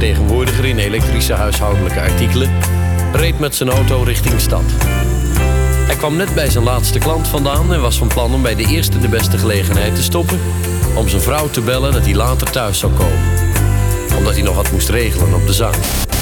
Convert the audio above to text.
marktvertegenwoordiger in elektrische huishoudelijke artikelen, reed met zijn auto richting stad. Hij kwam net bij zijn laatste klant vandaan en was van plan om bij de eerste de beste gelegenheid te stoppen om zijn vrouw te bellen dat hij later thuis zou komen, omdat hij nog wat moest regelen op de zaak.